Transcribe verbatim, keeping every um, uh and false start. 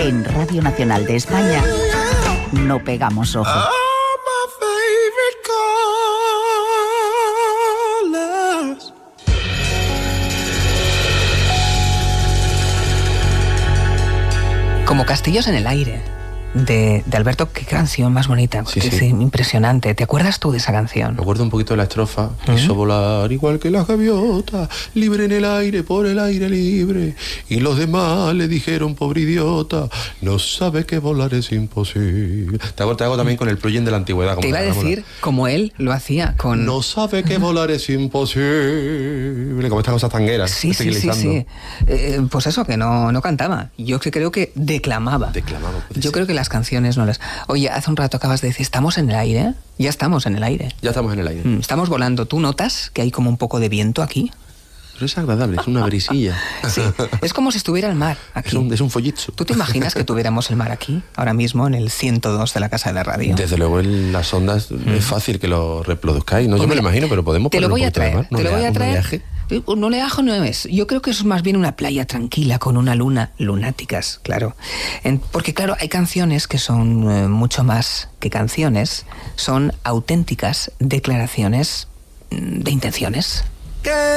En Radio Nacional de España no pegamos ojo. Como Castillos en el aire, de, de Alberto. Qué canción más bonita, Sí, sí, sí. sí, impresionante. ¿Te acuerdas tú de esa canción? Me acuerdo un poquito de la estrofa. ¿Mm? Quiso volar igual que las gaviotas, libre en el aire, por el aire libre. Y los demás le dijeron, pobre idiota, no sabe que volar es imposible. Te hago, te hago también con el plugin de la antigüedad. Como Te iba a decir, como él lo hacía con... No sabe que volar es imposible. Como estas cosas tangueras. Sí, sí, sí, estilizando. sí. Eh, pues eso, que no, no cantaba. Yo que creo que declamaba. Declamaba, puede Yo ser. creo que las canciones no las... Oye, hace un rato acabas de decir, ¿estamos en el aire? Ya estamos en el aire. Ya estamos en el aire. Mm, Estamos volando. ¿Tú notas que hay como un poco de viento aquí? Pero es agradable, es una brisilla. Sí. Es como si estuviera el mar aquí. Es un, es un follitzo. ¿Tú te imaginas que tuviéramos el mar aquí, ahora mismo, en el ciento dos de la Casa de la Radio? Desde luego en las ondas es fácil que lo reproduzcáis. No, Pues yo me lo mira, imagino, pero podemos te lo ponerle voy a un poquito de traer, mar. No te lo le voy a hago un traer. oleaje. Un oleaje no es. Yo creo que eso es más bien una playa tranquila con una luna, lunáticas, claro. En- porque claro, hay canciones que son eh, mucho más que canciones, son auténticas declaraciones mm, de intenciones.